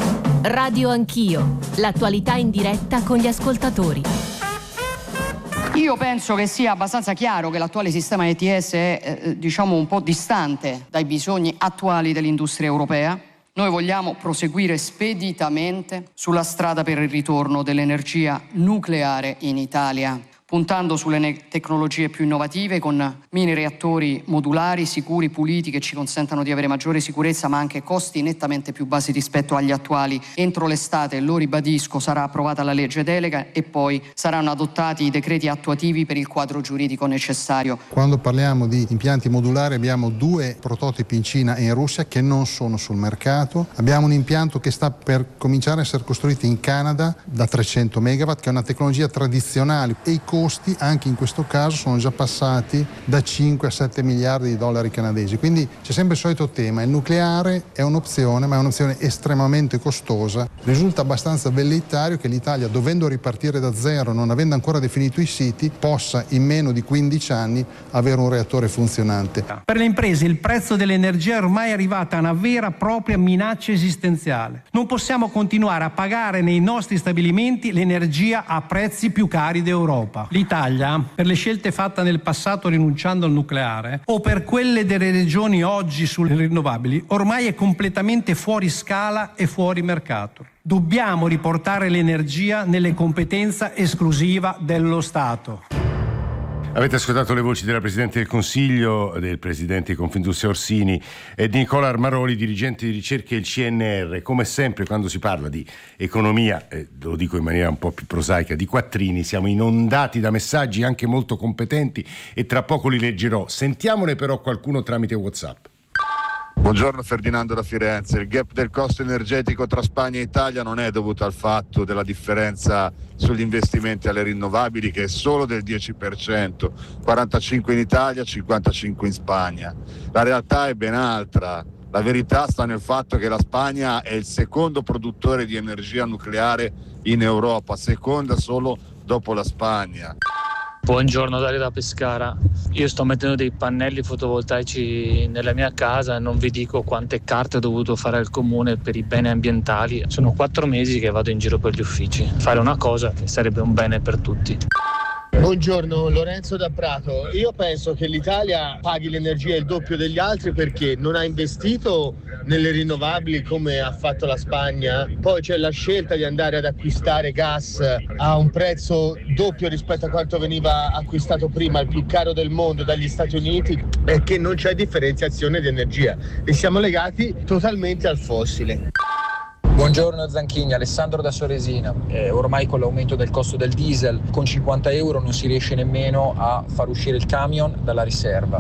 Radio Anch'io, l'attualità in diretta con gli ascoltatori. Io penso che sia abbastanza chiaro che l'attuale sistema ETS è un po' distante dai bisogni attuali dell'industria europea. Noi vogliamo proseguire speditamente sulla strada per il ritorno dell'energia nucleare in Italia, puntando sulle tecnologie più innovative con mini reattori modulari, sicuri, puliti, che ci consentano di avere maggiore sicurezza ma anche costi nettamente più bassi rispetto agli attuali. Entro l'estate, lo ribadisco, sarà approvata la legge delega e poi saranno adottati i decreti attuativi per il quadro giuridico necessario. Quando parliamo di impianti modulari abbiamo 2 prototipi in Cina e in Russia che non sono sul mercato. Abbiamo un impianto che sta per cominciare a essere costruito in Canada da 300 megawatt, che è una tecnologia tradizionale, e i costi anche in questo caso sono già passati da 5 a 7 miliardi di dollari canadesi. Quindi c'è sempre il solito tema: il nucleare è un'opzione, ma è un'opzione estremamente costosa. Risulta abbastanza velleitario che l'Italia, dovendo ripartire da zero, non avendo ancora definito i siti, possa in meno di 15 anni avere un reattore funzionante. Per le imprese il prezzo dell'energia è ormai arrivato a una vera e propria minaccia esistenziale. Non possiamo continuare a pagare nei nostri stabilimenti l'energia a prezzi più cari d'Europa. L'Italia, per le scelte fatte nel passato rinunciando al nucleare o per quelle delle regioni oggi sulle rinnovabili, ormai è completamente fuori scala e fuori mercato. Dobbiamo riportare l'energia nelle competenze esclusiva dello Stato. Avete ascoltato le voci della Presidente del Consiglio, del Presidente di Confindustria Orsini e di Nicola Armaroli, dirigente di ricerche del CNR. Come sempre quando si parla di economia, lo dico in maniera un po' più prosaica, di quattrini, siamo inondati da messaggi anche molto competenti e tra poco li leggerò. Sentiamone però qualcuno tramite WhatsApp. Buongiorno, Ferdinando da Firenze. Il gap del costo energetico tra Spagna e Italia non è dovuto al fatto della differenza sugli investimenti alle rinnovabili, che è solo del 10%, 45 in Italia, 55 in Spagna. La realtà è ben altra. La verità sta nel fatto che la Spagna è il secondo produttore di energia nucleare in Europa, seconda solo dopo la Spagna. Buongiorno, Dario da Pescara. Io sto mettendo dei pannelli fotovoltaici nella mia casa e non vi dico quante carte ho dovuto fare al comune per i beni ambientali. Sono 4 mesi che vado in giro per gli uffici. Fare una cosa che sarebbe un bene per tutti. Buongiorno, Lorenzo da Prato. Io penso che l'Italia paghi l'energia il doppio degli altri perché non ha investito nelle rinnovabili come ha fatto la Spagna. Poi c'è la scelta di andare ad acquistare gas a un prezzo doppio rispetto a quanto veniva acquistato prima, il più caro del mondo, dagli Stati Uniti, e che non c'è differenziazione di energia e siamo legati totalmente al fossile. Buongiorno Zanchini, Alessandro da Soresina. Ormai con l'aumento del costo del diesel, con 50 euro non si riesce nemmeno a far uscire il camion dalla riserva.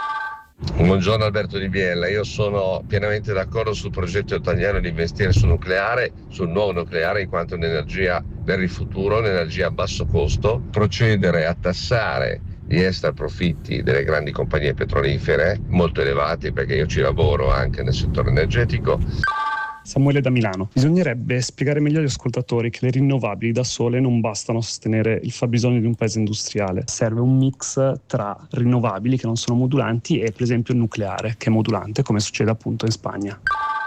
Buongiorno Alberto Di Biella, io sono pienamente d'accordo sul progetto italiano di investire sul nucleare, sul nuovo nucleare, in quanto è un'energia per il futuro, un'energia a basso costo. Procedere a tassare gli extra profitti delle grandi compagnie petrolifere, molto elevati perché io ci lavoro anche nel settore energetico. Samuele da Milano. Bisognerebbe spiegare meglio agli ascoltatori che le rinnovabili da sole non bastano a sostenere il fabbisogno di un paese industriale. Serve un mix tra rinnovabili che non sono modulanti e per esempio il nucleare che è modulante, come succede appunto in Spagna.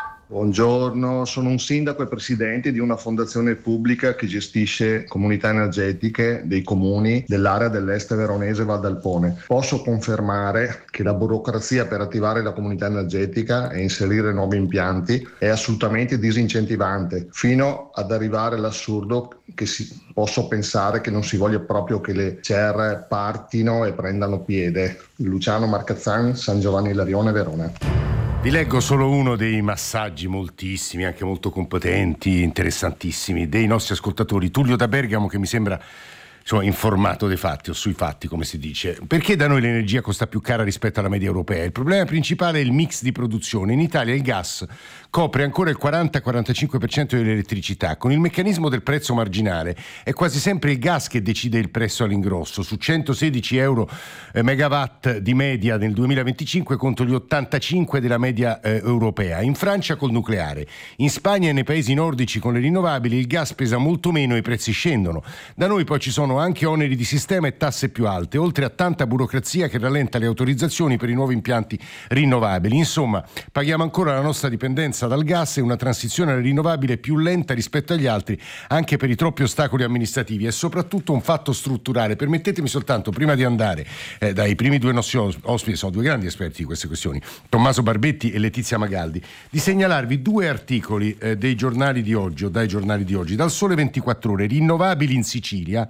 Buongiorno, sono un sindaco e presidente di una fondazione pubblica che gestisce comunità energetiche dei comuni dell'area dell'est veronese Val d'Alpone. Posso confermare che la burocrazia per attivare la comunità energetica e inserire nuovi impianti è assolutamente disincentivante, fino ad arrivare all'assurdo che posso pensare che non si voglia proprio che le CER partino e prendano piede. Luciano Marcazzan, San Giovanni Larione, Verona. Vi leggo solo uno dei massaggi moltissimi, anche molto competenti, interessantissimi, dei nostri ascoltatori. Tullio da Bergamo, che mi sembra informato dei fatti o sui fatti, come si dice. Perché da noi l'energia costa più cara rispetto alla media europea? Il problema principale è il mix di produzione. In Italia il gas copre ancora il 40-45% dell'elettricità. Con il meccanismo del prezzo marginale è quasi sempre il gas che decide il prezzo all'ingrosso. Su 116 euro megawatt di media nel 2025 contro gli 85 della media europea. In Francia col nucleare, in Spagna e nei paesi nordici con le rinnovabili il gas pesa molto meno e i prezzi scendono. Da noi poi ci sono comportano anche oneri di sistema e tasse più alte, oltre a tanta burocrazia che rallenta le autorizzazioni per i nuovi impianti rinnovabili. Insomma, paghiamo ancora la nostra dipendenza dal gas e una transizione alle rinnovabili più lenta rispetto agli altri, anche per i troppi ostacoli amministrativi. È soprattutto un fatto strutturale. Permettetemi soltanto, prima di andare dai primi due nostri ospiti, sono due grandi esperti di queste questioni, Tommaso Barbetti e Letizia Magaldi, di segnalarvi due articoli dai giornali di oggi. Dal Sole 24 Ore, rinnovabili in Sicilia,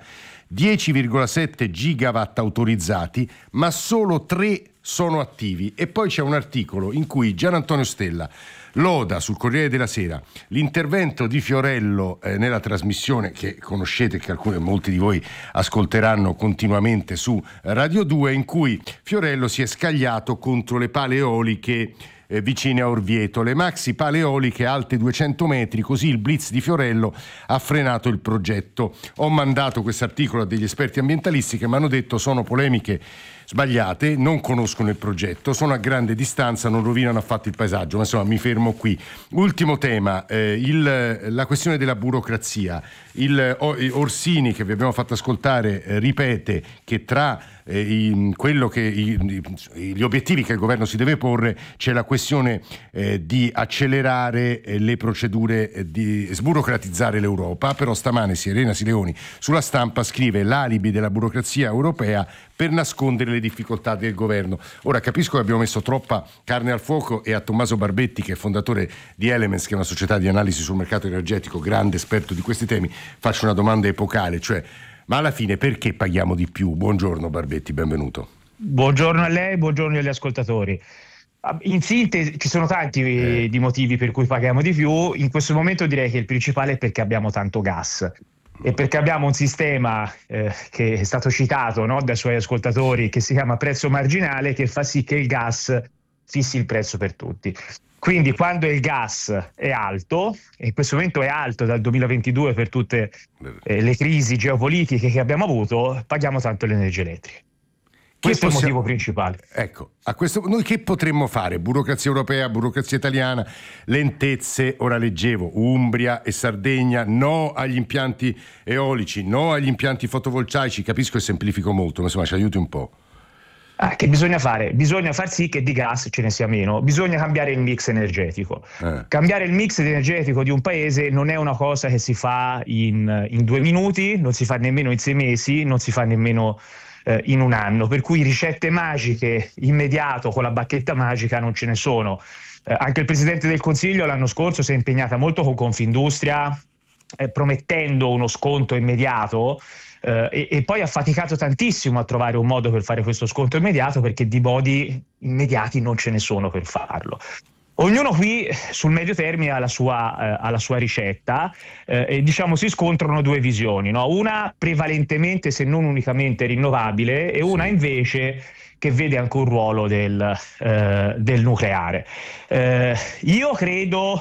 10,7 gigawatt autorizzati, ma solo 3 sono attivi. E poi c'è un articolo in cui Gian Antonio Stella loda sul Corriere della Sera l'intervento di Fiorello nella trasmissione che conoscete, che molti di voi ascolteranno continuamente su Radio 2, in cui Fiorello si è scagliato contro le pale eoliche vicine a Orvieto, le maxi pale eoliche alte 200 metri, così il blitz di Fiorello ha frenato il progetto. Ho mandato questo articolo a degli esperti ambientalisti che mi hanno detto sono polemiche sbagliate, non conoscono il progetto, sono a grande distanza, non rovinano affatto il paesaggio, ma insomma mi fermo qui. Ultimo tema, la questione della burocrazia. Orsini, che vi abbiamo fatto ascoltare, ripete che tra gli obiettivi che il governo si deve porre c'è la questione di accelerare le procedure, di sburocratizzare l'Europa. Però stamane Elena Sileoni sulla Stampa scrive l'alibi della burocrazia europea per nascondere le difficoltà del governo. Ora capisco che abbiamo messo troppa carne al fuoco, e a Tommaso Barbetti, che è fondatore di Elements, che è una società di analisi sul mercato energetico, grande esperto di questi temi, faccio una domanda epocale, cioè ma alla fine perché paghiamo di più? Buongiorno Barbetti, benvenuto. Buongiorno a lei, buongiorno agli ascoltatori. In sintesi ci sono tanti di motivi per cui paghiamo di più. In questo momento direi che il principale è perché abbiamo tanto gas e perché abbiamo un sistema che è stato citato, no, dai suoi ascoltatori, che si chiama prezzo marginale, che fa sì che il gas fissi il prezzo per tutti. Quindi quando il gas è alto, e in questo momento è alto dal 2022 per tutte le crisi geopolitiche che abbiamo avuto, paghiamo tanto l'energia elettrica. Questo è il motivo principale. Ecco, a questo noi che potremmo fare? Burocrazia europea, burocrazia italiana, lentezze. Ora leggevo Umbria e Sardegna, no agli impianti eolici, no agli impianti fotovoltaici. Capisco e semplifico molto, ma insomma ci aiuti un po'. Che bisogna fare? Bisogna far sì che di gas ce ne sia meno, bisogna cambiare il mix energetico. Cambiare il mix energetico di un paese non è una cosa che si fa in 2 minuti, non si fa nemmeno in 6 mesi, non si fa nemmeno in un anno, per cui ricette magiche immediato con la bacchetta magica non ce ne sono. Anche il Presidente del Consiglio l'anno scorso si è impegnata molto con Confindustria, promettendo uno sconto immediato, e poi ha faticato tantissimo a trovare un modo per fare questo sconto immediato, perché di modi immediati non ce ne sono per farlo. Ognuno qui sul medio termine ha la sua ricetta, e diciamo si scontrano due visioni, no? Una prevalentemente, se non unicamente, rinnovabile, e una invece che vede anche un ruolo del nucleare. Io credo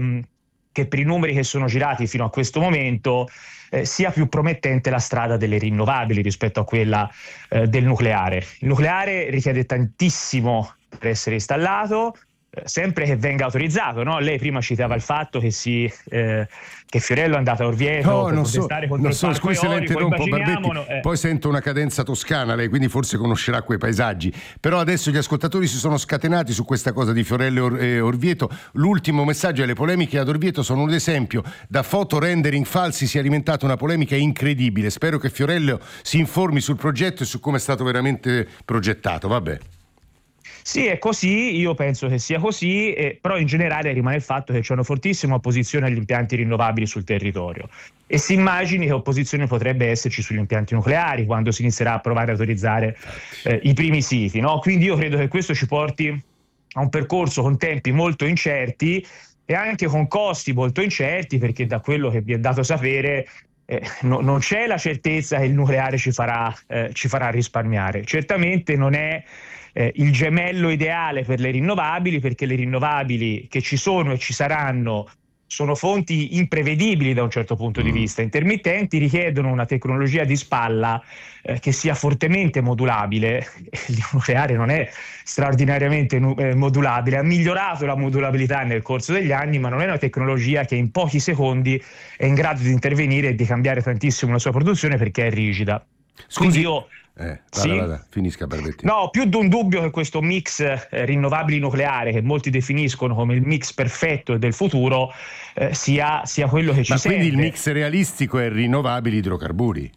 che per i numeri che sono girati fino a questo momento sia più promettente la strada delle rinnovabili rispetto a quella del nucleare. Il nucleare richiede tantissimo per essere installato, sempre che venga autorizzato, no? Lei prima citava il fatto che Fiorello è andato a Orvieto per protestare contro il parco eolico. Barbetti, poi sento una cadenza toscana, lei quindi forse conoscerà quei paesaggi, però adesso gli ascoltatori si sono scatenati su questa cosa di Fiorello e Orvieto. L'ultimo messaggio e le polemiche ad Orvieto sono un esempio. Da foto rendering falsi si è alimentata una polemica incredibile. Spero che Fiorello si informi sul progetto e su come è stato veramente progettato. Vabbè. Sì, è così, io penso che sia così, però in generale rimane il fatto che c'è una fortissima opposizione agli impianti rinnovabili sul territorio, e si immagini che opposizione potrebbe esserci sugli impianti nucleari quando si inizierà a provare a autorizzare i primi siti, no? Quindi io credo che questo ci porti a un percorso con tempi molto incerti e anche con costi molto incerti, perché da quello che vi è dato sapere non c'è la certezza che il nucleare ci farà risparmiare. Certamente non è il gemello ideale per le rinnovabili, perché le rinnovabili che ci sono e ci saranno sono fonti imprevedibili da un certo punto di vista, intermittenti, richiedono una tecnologia di spalla che sia fortemente modulabile. Il nucleare non è straordinariamente modulabile, ha migliorato la modulabilità nel corso degli anni, ma non è una tecnologia che in pochi secondi è in grado di intervenire e di cambiare tantissimo la sua produzione perché è rigida. Scusi, Vada, finisca Barbetti. No, più di un dubbio che questo mix rinnovabili nucleare, che molti definiscono come il mix perfetto del futuro, sia quello che ci serve. Ma quindi il mix realistico è rinnovabili idrocarburi?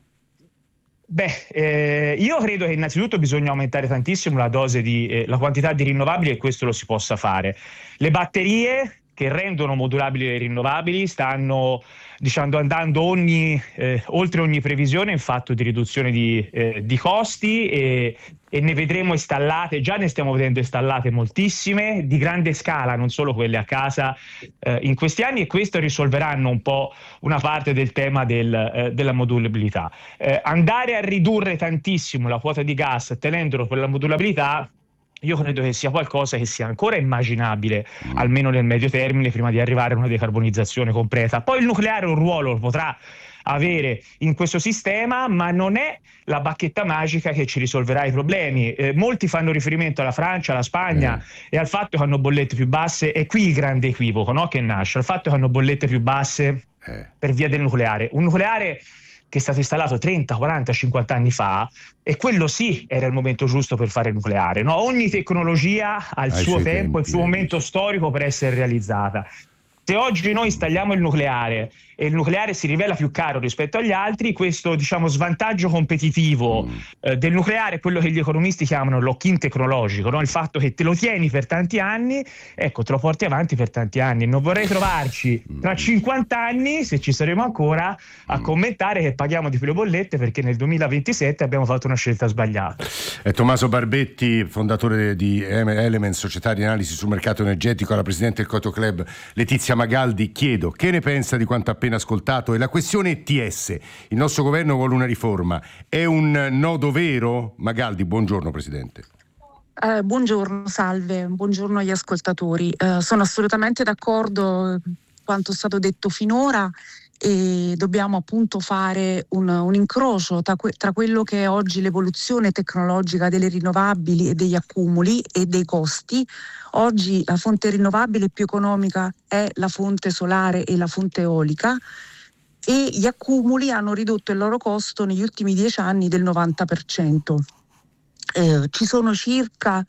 Io credo che innanzitutto bisogna aumentare tantissimo la dose la quantità di rinnovabili, e questo lo si possa fare. Le batterie che rendono modulabili le rinnovabili stanno andando oltre ogni previsione in fatto di riduzione di costi, e ne vedremo installate, già ne stiamo vedendo installate moltissime di grande scala, non solo quelle a casa in questi anni, e questo risolveranno un po' una parte del tema della modulabilità. Andare a ridurre tantissimo la quota di gas tenendolo per la modulabilità, io credo che sia qualcosa che sia ancora immaginabile, almeno nel medio termine, prima di arrivare a una decarbonizzazione completa. Poi il nucleare un ruolo lo potrà avere in questo sistema, ma non è la bacchetta magica che ci risolverà i problemi. Molti fanno riferimento alla Francia, alla Spagna e al fatto che hanno bollette più basse. È qui il grande equivoco, no? Che nasce, al fatto che hanno bollette più basse per via del nucleare. Un nucleare che è stato installato 30, 40, 50 anni fa, e quello sì era il momento giusto per fare il nucleare, no? Ogni tecnologia ha il suo tempo, il suo momento storico per essere realizzata. Se oggi noi installiamo il nucleare e il nucleare si rivela più caro rispetto agli altri, questo svantaggio competitivo del nucleare è quello che gli economisti chiamano lock-in tecnologico, no? Il fatto che te lo tieni per tanti anni, te lo porti avanti per tanti anni. Non vorrei trovarci tra 50 anni, se ci saremo ancora, a commentare che paghiamo di più le bollette perché nel 2027 abbiamo fatto una scelta sbagliata. Tommaso Barbetti, fondatore di Elements, società di analisi sul mercato energetico, alla presidente del Coto Club Letizia Magaldi chiedo che ne pensa di quanto appena ascoltato. E la questione ETS, il nostro governo vuole una riforma, è un nodo vero? Magaldi, buongiorno Presidente. Buongiorno, salve, buongiorno agli ascoltatori. Sono assolutamente d'accordo con quanto è stato detto finora, e dobbiamo appunto fare un incrocio tra quello che è oggi l'evoluzione tecnologica delle rinnovabili e degli accumuli e dei costi. Oggi la fonte rinnovabile più economica è la fonte solare e la fonte eolica, e gli accumuli hanno ridotto il loro costo negli ultimi 10 anni del 90%. Ci sono circa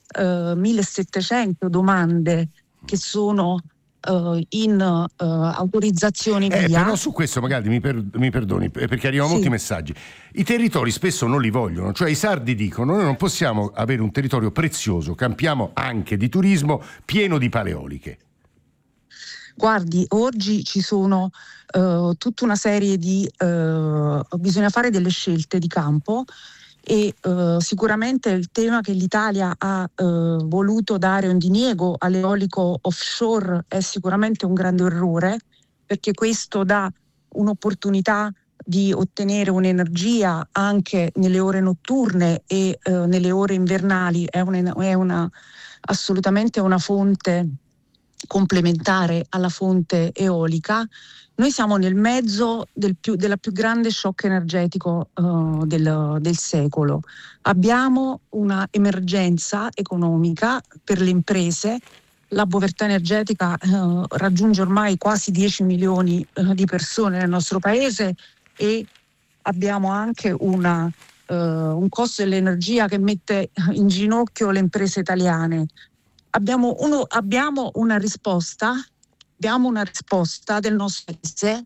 1700 domande che sono in autorizzazioni via. Però su questo Magaldi mi perdoni, perché arrivano molti messaggi. I territori spesso non li vogliono, cioè i sardi dicono noi non possiamo avere un territorio prezioso, campiamo anche di turismo, pieno di paleoliche. Guardi, oggi ci sono tutta una serie di bisogna fare delle scelte di campo, e sicuramente il tema che l'Italia ha voluto dare un diniego all'eolico offshore è sicuramente un grande errore, perché questo dà un'opportunità di ottenere un'energia anche nelle ore notturne e nelle ore invernali. È assolutamente una fonte complementare alla fonte eolica. Noi siamo nel mezzo della più grande shock energetico del secolo. Abbiamo una emergenza economica per le imprese. La povertà energetica raggiunge ormai quasi 10 milioni di persone nel nostro paese, e abbiamo anche un costo dell'energia che mette in ginocchio le imprese italiane. Abbiamo una risposta del nostro paese.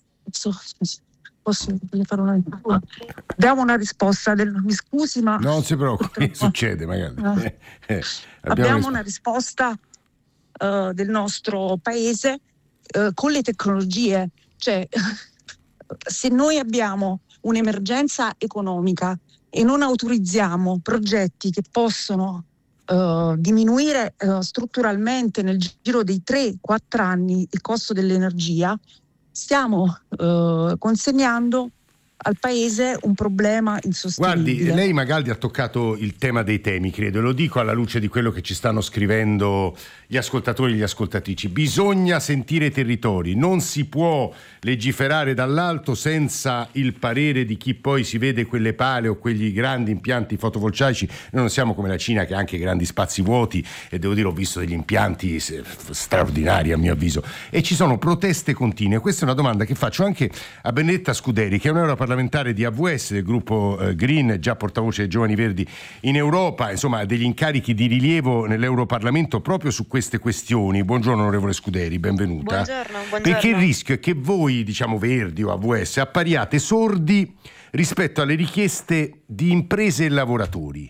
Posso fare una... Abbiamo una risposta mi scusi, ma non si preoccupi, succede magari. Abbiamo una risposta del nostro paese con le tecnologie. Cioè, se noi abbiamo un'emergenza economica e non autorizziamo progetti che possono diminuire strutturalmente nel giro dei 3-4 anni il costo dell'energia, stiamo consegnando al paese un problema insostenibile. Guardi, lei Magaldi ha toccato il tema dei temi, credo, e lo dico alla luce di quello che ci stanno scrivendo gli ascoltatori e gli ascoltatrici. Bisogna sentire i territori, non si può legiferare dall'alto senza il parere di chi poi si vede quelle pale o quegli grandi impianti fotovoltaici. Noi non siamo come la Cina, che ha anche grandi spazi vuoti, e devo dire ho visto degli impianti straordinari a mio avviso, e ci sono proteste continue. Questa è una domanda che faccio anche a Benedetta Scuderi, che è un'europarlamentare di AVS del gruppo Green, già portavoce dei Giovani Verdi in Europa, insomma degli incarichi di rilievo nell'Europarlamento proprio su queste questioni. Buongiorno onorevole Scuderi, benvenuta. Buongiorno. Perché il rischio è che voi, diciamo Verdi o AVS, appariate sordi rispetto alle richieste di imprese e lavoratori.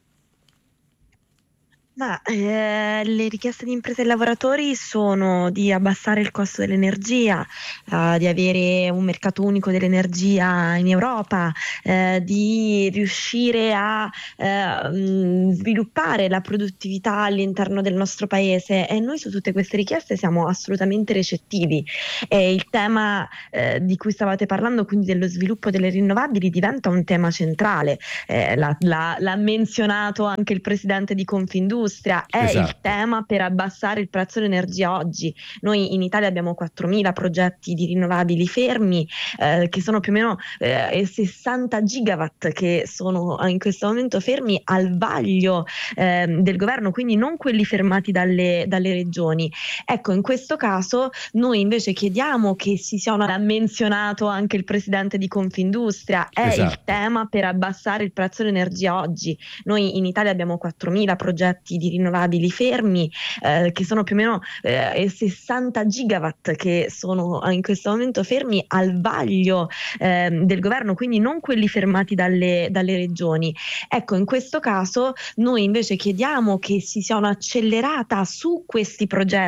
Ma le richieste di imprese e lavoratori sono di abbassare il costo dell'energia, di avere un mercato unico dell'energia in Europa, di riuscire a sviluppare la produttività all'interno del nostro paese, e noi su tutte queste richieste siamo assolutamente recettivi. E il tema di cui stavate parlando, quindi dello sviluppo delle rinnovabili, diventa un tema centrale. L'ha menzionato anche il presidente di Confindustria. È esatto. Il tema per abbassare il prezzo dell'energia oggi. Noi in Italia abbiamo 4.000 progetti di rinnovabili fermi, che sono più o meno 60 gigawatt che sono in questo momento fermi al vaglio del governo, quindi non quelli fermati dalle regioni. Ecco, in questo caso noi invece chiediamo che l'ha menzionato anche il presidente di Confindustria, è esatto. Il tema per abbassare il prezzo dell'energia oggi. Noi in Italia abbiamo 4.000 progetti di rinnovabili fermi, che sono più o meno 60 gigawatt che sono in questo momento fermi al vaglio del governo, quindi non quelli fermati dalle regioni. Ecco, in questo caso noi invece chiediamo che si sia un'accelerata su questi progetti